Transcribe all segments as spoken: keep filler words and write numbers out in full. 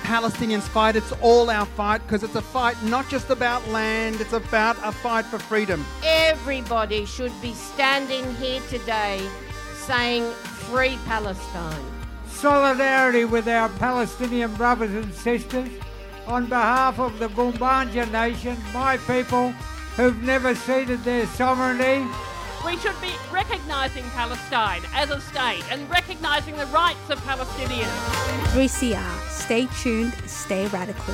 Palestinians fight, it's all our fight, because it's a fight not just about land, it's about a fight for freedom. Everybody should be standing here today saying free Palestine. Solidarity with our Palestinian brothers and sisters on behalf of the Gumbaynggirr Nation, my people who've never ceded their sovereignty. We should be recognising Palestine as a state and recognising the rights of Palestinians. three C R. Stay tuned, stay radical.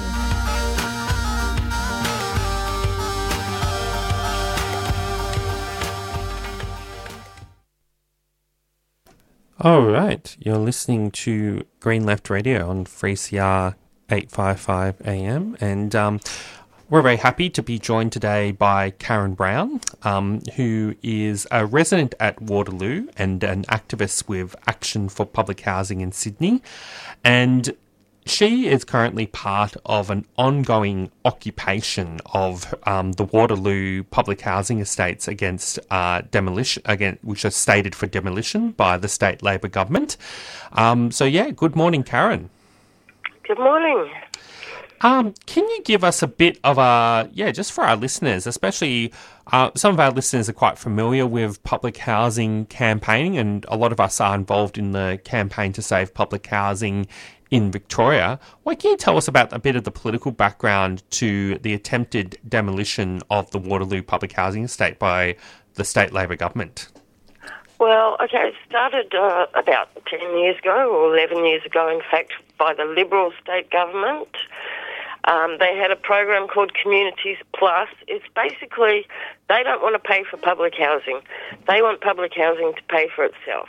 All right, you're listening to Green Left Radio on three C R eight fifty-five A M, and um, we're very happy to be joined today by Karen Brown, um, who is a resident at Waterloo and an activist with Action for Public Housing in Sydney. And she is currently part of an ongoing occupation of um, the Waterloo public housing estates against uh, demolition, again, which are stated for demolition by the state Labor government. Um, so, yeah, good morning, Karen. Good morning. Um, can you give us a bit of a, yeah, just for our listeners, especially uh, some of our listeners are quite familiar with public housing campaigning, and a lot of us are involved in the campaign to save public housing in Victoria. What can you tell us about a bit of the political background to the attempted demolition of the Waterloo public housing estate by the state Labor government? Well, okay, it started uh, about ten years ago, or eleven years ago, in fact, by the Liberal state government. Um, they had a program called Communities Plus. It's basically, they don't want to pay for public housing. They want public housing to pay for itself,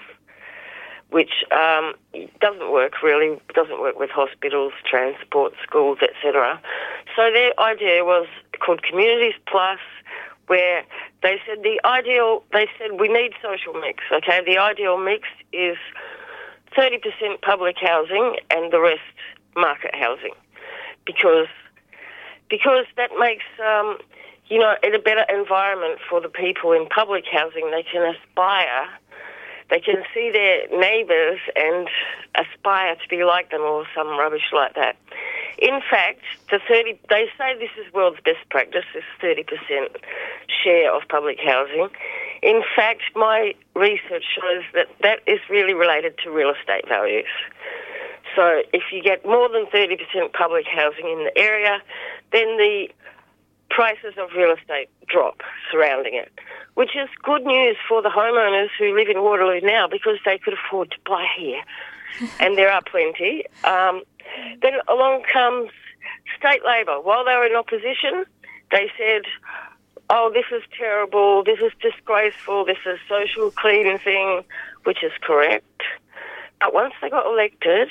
which um, doesn't work really, doesn't work with hospitals, transport, schools, et cetera. So their idea was called Communities Plus, where they said the ideal, they said we need social mix, okay? The ideal mix is thirty percent public housing and the rest market housing. Because because that makes, um, you know, it a better environment for the people in public housing. They can aspire, they can see their neighbours and aspire to be like them, or some rubbish like that. In fact, the thirty, they say this is world's best practice, this thirty percent share of public housing. In fact, my research shows that that is really related to real estate values. So if you get more than thirty percent public housing in the area, then the prices of real estate drop surrounding it, which is good news for the homeowners who live in Waterloo now, because they could afford to buy here, and there are plenty. Um, then along comes state Labor. While they were in opposition, they said, oh, this is terrible, this is disgraceful, this is social cleansing, which is correct. But once they got elected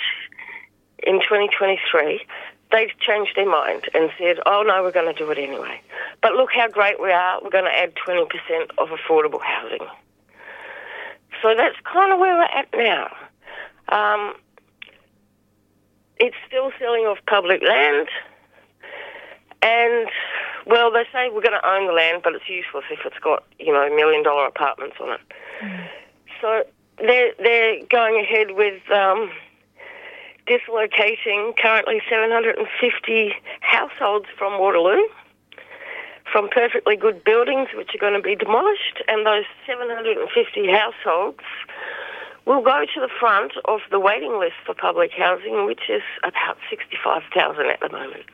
in twenty twenty-three, they changed their mind and said, oh, no, we're going to do it anyway. But look how great we are. We're going to add twenty percent of affordable housing. So that's kind of where we're at now. Um, it's still selling off public land. And, well, they say we're going to own the land, but it's useless if it's got, you know, million-dollar apartments on it. Mm. So they're, they're going ahead with um, dislocating currently seven hundred fifty households from Waterloo, from perfectly good buildings which are going to be demolished, and those seven hundred fifty households will go to the front of the waiting list for public housing, which is about sixty-five thousand at the moment.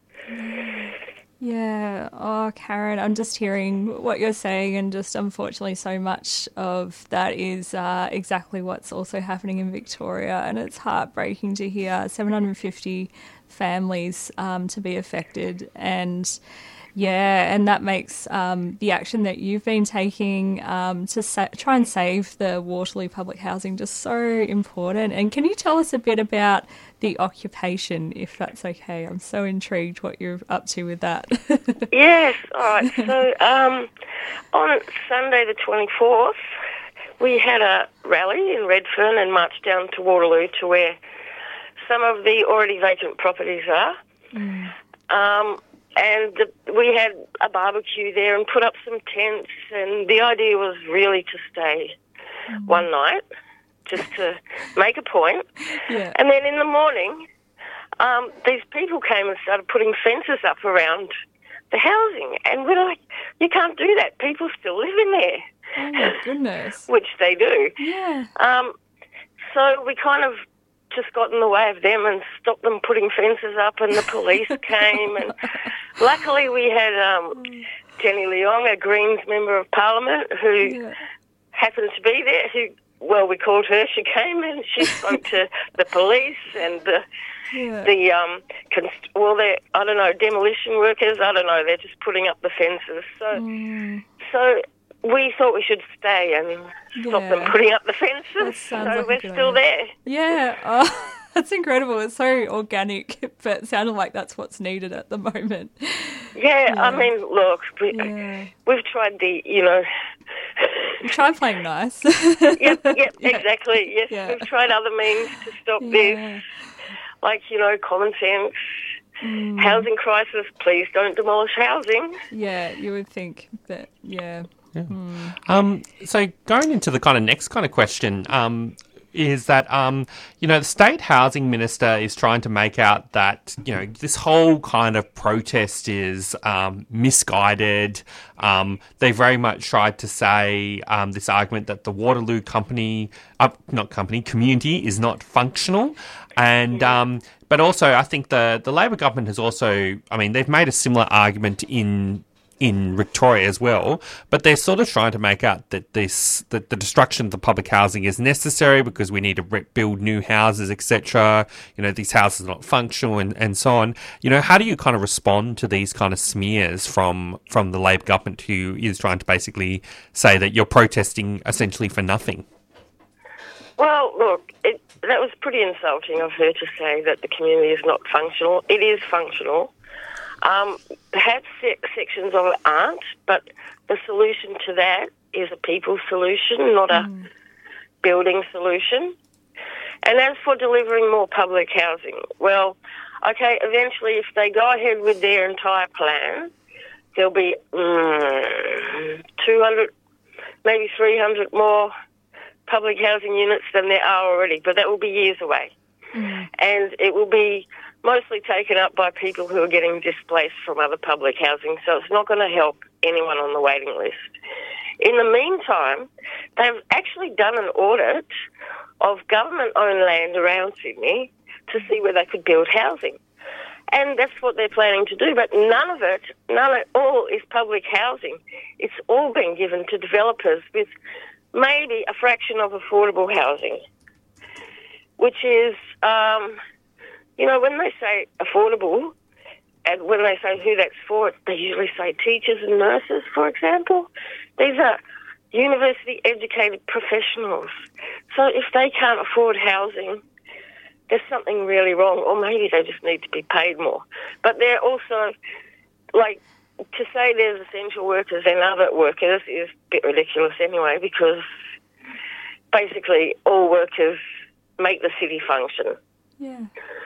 Yeah. Oh, Karen, I'm just hearing what you're saying, and just unfortunately so much of that is uh, exactly what's also happening in Victoria, and it's heartbreaking to hear seven hundred fifty families um, to be affected. And yeah, and that makes um, the action that you've been taking um, to sa- try and save the Waterloo public housing just so important. And can you tell us a bit about the occupation, if that's okay? I'm so intrigued what you're up to with that. Yes, all right. So um, on Sunday the twenty-fourth, we had a rally in Redfern and marched down to Waterloo to where some of the already vacant properties are. Mm. Um, and the, we had a barbecue there and put up some tents, and the idea was really to stay mm. one night, just to make a point. Yeah. And then in the morning, um, these people came and started putting fences up around the housing. And we're like, you can't do that. People still live in there. Oh, my goodness. Which they do. Yeah. Um, so we kind of just got in the way of them and stopped them putting fences up, and the police came. And luckily we had um, Jenny Leong, a Greens Member of Parliament, who Yeah. happened to be there, who, well, we called her. She came and she spoke to the police and the, Yeah. the um, const- well, they're, I don't know, demolition workers, I don't know, they're just putting up the fences. So, Mm. so we thought we should stay and stop them Yeah. putting up the fences. That So sounds like a we're good still idea. there. Yeah, oh, that's incredible. It's so organic, but it sounded like that's what's needed at the moment. Yeah, Yeah. I mean, look, we, Yeah. we've tried the, you know... Try playing nice. yep, yep, Yeah. exactly. Yes, Yeah. we've tried other means to stop Yeah. this, like, you know, common sense, Mm. housing crisis, please don't demolish housing. Yeah, you would think that, yeah. Um, so going into the kind of next kind of question, um, is that, um, you know, the State Housing Minister is trying to make out that, you know, this whole kind of protest is um, misguided. Um, they very much tried to say um, this argument that the Waterloo company, uh, not company, community is not functional. And um, but also I think the, the Labor government has also, I mean, they've made a similar argument in in Victoria as well, but they're sort of trying to make out that this that the destruction of the public housing is necessary because we need to re- build new houses, et cetera. You know, these houses are not functional, and, and so on. You know, how do you kind of respond to these kind of smears from from the Labor government, who is trying to basically say that you're protesting essentially for nothing? Well, look, it, that was pretty insulting of her to say that the community is not functional. It is functional. Um, perhaps se- sections of it aren't, but the solution to that is a people solution, not a mm. building solution. And as for delivering more public housing, well, okay, eventually if they go ahead with their entire plan, there'll be mm, two hundred, maybe three hundred more public housing units than there are already, but that will be years away. Mm. And it will be mostly taken up by people who are getting displaced from other public housing, so it's not going to help anyone on the waiting list. In the meantime, they've actually done an audit of government-owned land around Sydney to see where they could build housing. And that's what they're planning to do, but none of it, none at all is public housing. It's all been given to developers with maybe a fraction of affordable housing, which is... Um, You know, when they say affordable, and when they say who that's for, they usually say teachers and nurses, for example. These are university-educated professionals. So if they can't afford housing, there's something really wrong, or maybe they just need to be paid more. But they're also, like, to say there's essential workers and other workers is a bit ridiculous anyway, because basically all workers make the city function. Yeah.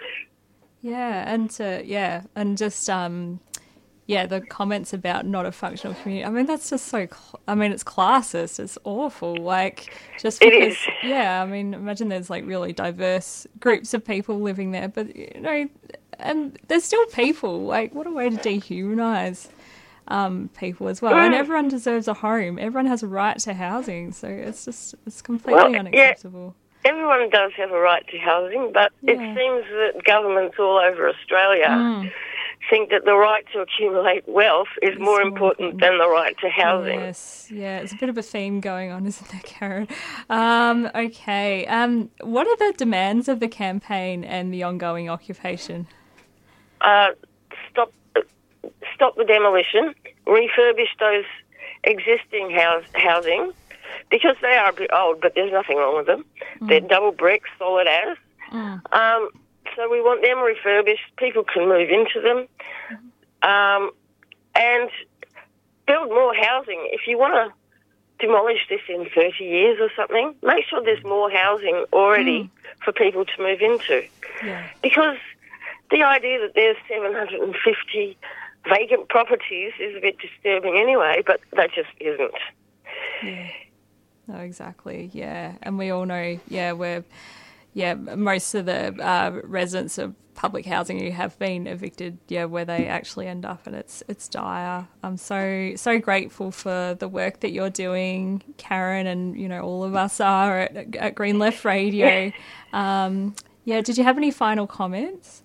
Yeah, and to, yeah, and just, um, yeah, the comments about not a functional community. I mean, that's just so, cl- I mean, it's classist. It's awful. Like, just because, it is. Yeah, I mean, imagine there's like really diverse groups of people living there, but, you know, and there's still people. Like, what a way to dehumanise um, people as well. And everyone deserves a home. Everyone has a right to housing. So it's just, it's completely well, unacceptable. Yeah. Everyone does have a right to housing, but Yeah. it seems that governments all over Australia Mm. think that the right to accumulate wealth is It's more more important important. than the right to housing. Yes, yeah, it's a bit of a theme going on, isn't there, Karen? Um, okay, um, what are the demands of the campaign and the ongoing occupation? Uh, stop, stop the demolition, refurbish those existing house, housing, because they are a bit old, but there's nothing wrong with them. Mm. They're double brick, solid as. Mm. Um, so we want them refurbished. People can move into them. Mm. Um, and build more housing. If you want to demolish this in thirty years or something, make sure there's more housing already mm. for people to move into. Yeah. Because the idea that there's seven hundred fifty vacant properties is a bit disturbing anyway, but that just isn't. Yeah. No, exactly. Yeah, and we all know. Yeah, we're yeah most of the uh, residents of public housing who have been evicted, yeah, where they actually end up, and it's it's dire. I'm so so grateful for the work that you're doing, Karen, and you know all of us are at, at Green Left Radio. Um, yeah, did you have any final comments?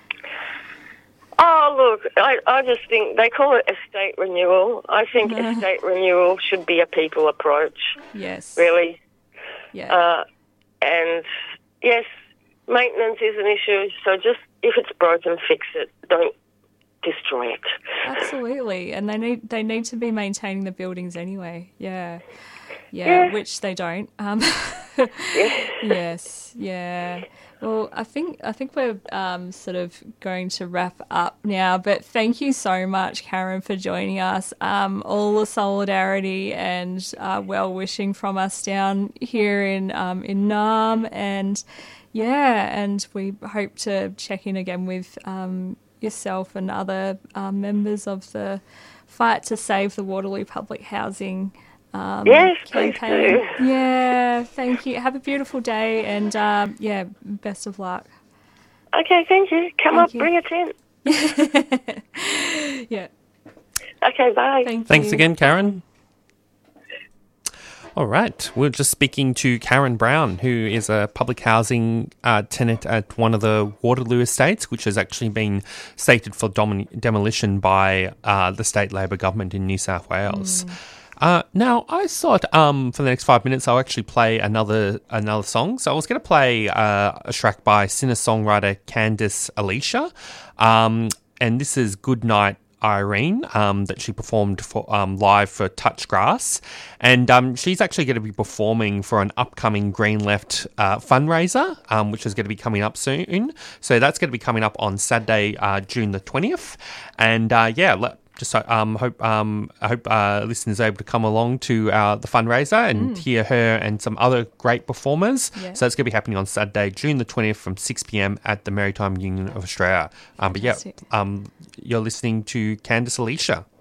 Oh, look, I, I just think they call it estate renewal. I think estate renewal should be a people approach. Yes. Really. Yeah. Uh, and, yes, maintenance is an issue, so just if it's broken, fix it. Don't destroy it. Absolutely. And they need they need to be maintaining the buildings anyway. Yeah. Yeah, Yeah. which they don't. Um, Yeah. yes, yeah. Well, I think I think we're um, sort of going to wrap up now. But thank you so much, Karen, for joining us. Um, all the solidarity and uh, well wishing from us down here in um, in Naarm, and yeah, and we hope to check in again with um, yourself and other um, members of the fight to save the Waterloo public housing. Um, Yes, please campaign. do. Yeah, thank you. Have a beautiful day, and um, yeah, best of luck. Okay, thank you. Come Thank up, you. bring a tent. Yeah, Okay, bye. thank Thanks you. again, Karen. All right, we're just speaking to Karen Brown, who is a public housing uh, tenant at one of the Waterloo estates, which has actually been stated for domin- demolition by uh, the state Labor government in New South Wales. Uh, now, I thought um, for the next five minutes I'll actually play another another song. So I was going to play uh, a track by singer-songwriter Candice Alicia, um, and this is Good Night Irene, um, that she performed for um, live for Touchgrass, and um, she's actually going to be performing for an upcoming Green Left uh, fundraiser, um, which is going to be coming up soon. So that's going to be coming up on Saturday, uh, June the twentieth, and uh, yeah, let, just um, hope um, I hope uh, listeners are able to come along to uh, the fundraiser and hear her and some other great performers. Yeah. So it's going to be happening on Saturday, June the twentieth, from six p.m. at the Maritime Union of Australia. Um, but yeah, Fantastic. um, you're listening to Candice Alicia.